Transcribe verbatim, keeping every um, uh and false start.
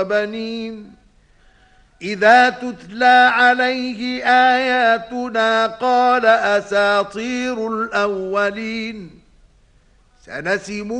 وبنين إذا تتلى عليه آياتنا قال أساطير الأولين سنسمه